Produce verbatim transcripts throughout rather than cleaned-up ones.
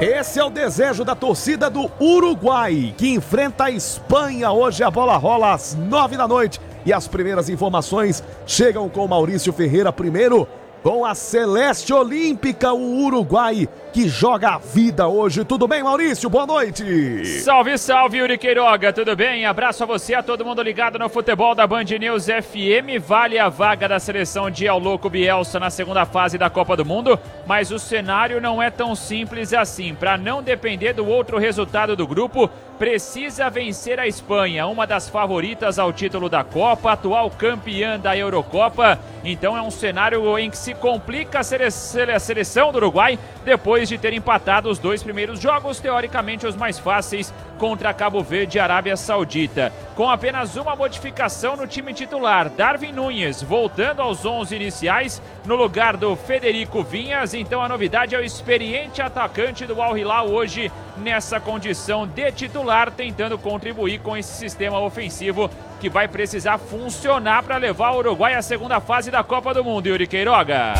Esse é o desejo da torcida do Uruguai, que enfrenta a Espanha. Hoje a bola rola às nove da noite e as primeiras informações chegam com Maurício Ferreira primeiro. Com a Celeste Olímpica, o Uruguai, que joga a vida hoje. Tudo bem, Maurício? Boa noite. Salve, salve, Yuri Queiroga. Tudo bem? Abraço a você, a todo mundo ligado no futebol da Band News F M. Vale a vaga da seleção de El Louco Bielsa na segunda fase da Copa do Mundo, mas o cenário não é tão simples assim. Para não depender do outro resultado do grupo, precisa vencer a Espanha, uma das favoritas ao título da Copa, atual campeã da Eurocopa. Então é um cenário em que se complica a seleção do Uruguai depois de ter empatado os dois primeiros jogos, teoricamente os mais fáceis, contra Cabo Verde e Arábia Saudita. Com apenas uma modificação no time titular, Darwin Núñez voltando aos onze iniciais no lugar do Federico Vinhas. Então a novidade é o experiente atacante do Al Hilal hoje nessa condição de titular, tentando contribuir com esse sistema ofensivo que vai precisar funcionar para levar o Uruguai à segunda fase da Copa do Mundo, Yuri Queiroga.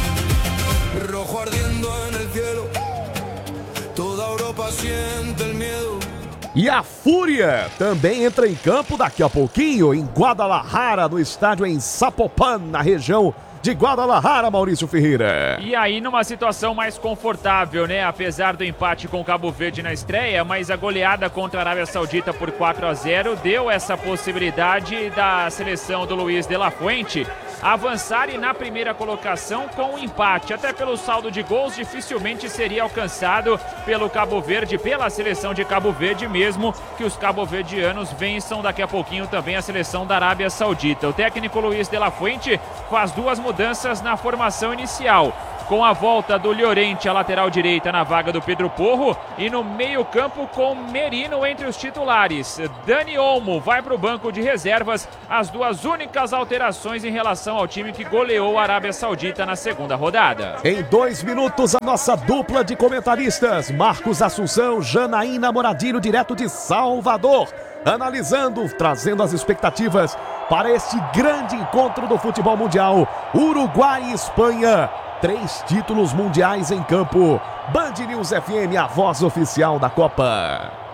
Rojo ardiendo en el cielo, toda Europa siente el miedo. E a Fúria também entra em campo daqui a pouquinho em Guadalajara, no estádio em Zapopan, na região de Guadalajara, Maurício Ferreira. E aí numa situação mais confortável, né? Apesar do empate com Cabo Verde na estreia, mas a goleada contra a Arábia Saudita por quatro a zero deu essa possibilidade da seleção do Luiz de la Fuente avançar e na primeira colocação com um empate. Até pelo saldo de gols, dificilmente seria alcançado pelo Cabo Verde, pela seleção de Cabo Verde, mesmo que os cabo-verdianos vençam daqui a pouquinho também a seleção da Arábia Saudita. O técnico Luiz de la Fuente faz duas mudanças na formação inicial, com a volta do Llorente à lateral direita na vaga do Pedro Porro e no meio-campo com Merino entre os titulares. Dani Olmo vai para o banco de reservas, as duas únicas alterações em relação ao time que goleou a Arábia Saudita na segunda rodada. Em dois minutos, a nossa dupla de comentaristas, Marcos Assunção, Janaína Moradinho, direto de Salvador, analisando, trazendo as expectativas para este grande encontro do futebol mundial, Uruguai e Espanha. Três títulos mundiais em campo. Band News F M, a voz oficial da Copa.